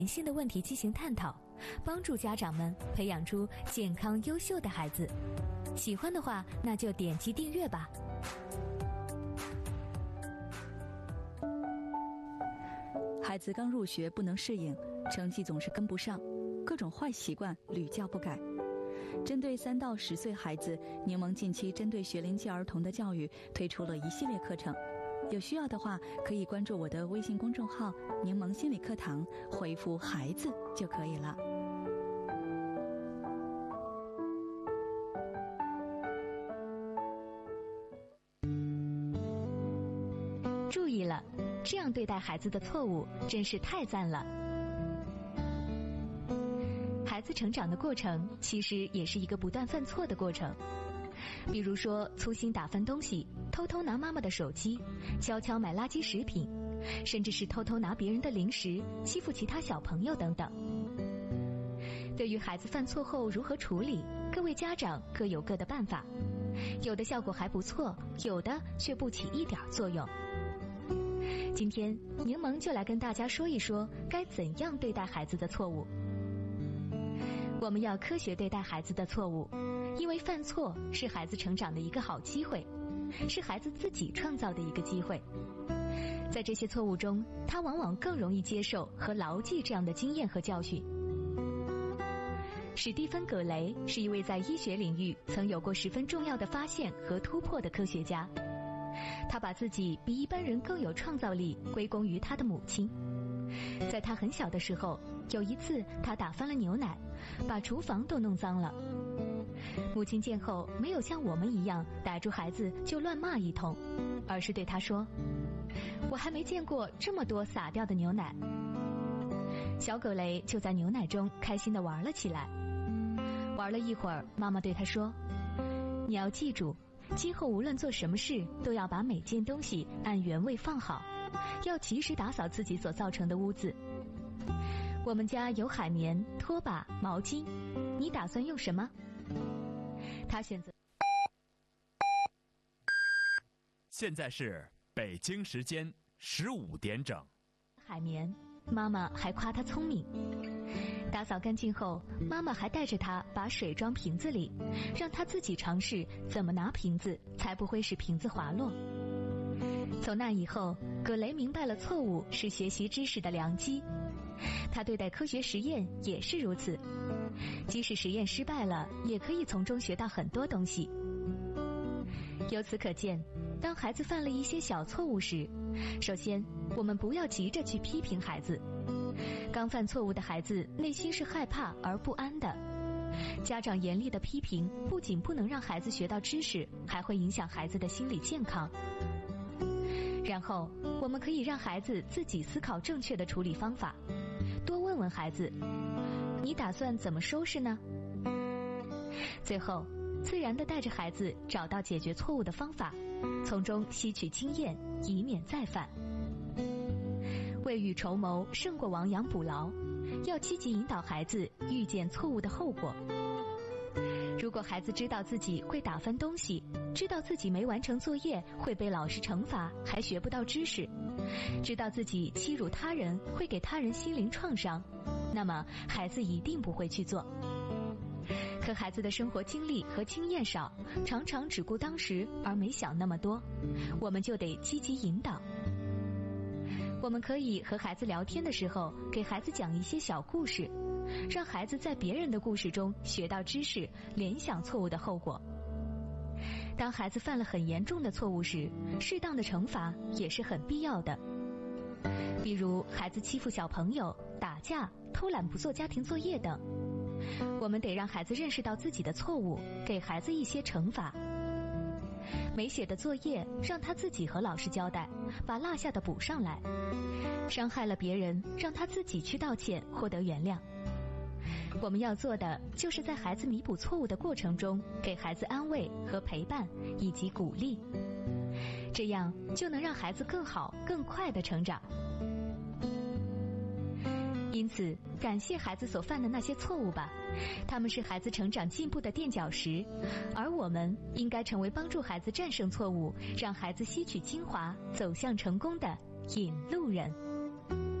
性的问题进行探讨，帮助家长们培养出健康优秀的孩子。喜欢的话，那就点击订阅吧。 孩子刚入学不能适应，成绩总是跟不上，各种坏习惯屡教不改。针对3到10岁孩子，柠檬近期针对学龄期儿童的教育推出了一系列课程。有需要的话，可以关注我的微信公众号“柠檬心理课堂”，回复“孩子”就可以了。 注意了，这样对待孩子的错误真是太赞了。孩子成长的过程其实也是一个不断犯错的过程，比如说粗心打翻东西，偷偷拿妈妈的手机，悄悄买垃圾食品，甚至是偷偷拿别人的零食，欺负其他小朋友等等。对于孩子犯错后如何处理，各位家长各有各的办法，有的效果还不错，有的却不起一点作用。今天柠檬就来跟大家说一说该怎样对待孩子的错误。我们要科学对待孩子的错误，因为犯错是孩子成长的一个好机会，是孩子自己创造的一个机会。在这些错误中，他往往更容易接受和牢记这样的经验和教训。史蒂芬·葛雷是一位在医学领域曾有过十分重要的发现和突破的科学家。他把自己比一般人更有创造力归功于他的母亲。在他很小的时候，有一次他打翻了牛奶，把厨房都弄脏了。母亲见后没有像我们一样逮住孩子就乱骂一通，而是对他说：“我还没见过这么多洒掉的牛奶。”小葛雷就在牛奶中开心地玩了起来。玩了一会儿，妈妈对他说：“你要记住，今后无论做什么事，都要把每件东西按原位放好，要及时打扫自己所造成的污渍。我们家有海绵、拖把、毛巾，你打算用什么？”他选择。 现在是北京时间15点整。 海绵，妈妈还夸他聪明。打扫干净后，妈妈还带着他把水装瓶子里，让他自己尝试怎么拿瓶子才不会使瓶子滑落。从那以后，葛雷明白了错误是学习知识的良机。他对待科学实验也是如此，即使实验失败了，也可以从中学到很多东西。由此可见，当孩子犯了一些小错误时，首先我们不要急着去批评孩子。刚犯错误的孩子内心是害怕而不安的，家长严厉的批评不仅不能让孩子学到知识，还会影响孩子的心理健康。然后我们可以让孩子自己思考正确的处理方法，多问问孩子：“你打算怎么收拾呢？”最后自然地带着孩子找到解决错误的方法，从中吸取经验，以免再犯。未雨绸缪胜过亡羊补牢，要积极引导孩子预见错误的后果。如果孩子知道自己会打翻东西，知道自己没完成作业会被老师惩罚，还学不到知识，知道自己欺辱他人会给他人心灵创伤，那么孩子一定不会去做。可孩子的生活经历和经验少，常常只顾当时而没想那么多，我们就得积极引导。我们可以和孩子聊天的时候，给孩子讲一些小故事，让孩子在别人的故事中学到知识，联想错误的后果。当孩子犯了很严重的错误时，适当的惩罚也是很必要的。比如孩子欺负小朋友、打架、偷懒不做家庭作业等，我们得让孩子认识到自己的错误，给孩子一些惩罚。没写的作业让他自己和老师交代，把落下的补上来。伤害了别人，让他自己去道歉，获得原谅。我们要做的就是在孩子弥补错误的过程中，给孩子安慰和陪伴以及鼓励，这样就能让孩子更好更快地成长。因此感谢孩子所犯的那些错误吧，他们是孩子成长进步的垫脚石，而我们应该成为帮助孩子战胜错误，让孩子吸取精华走向成功的引路人。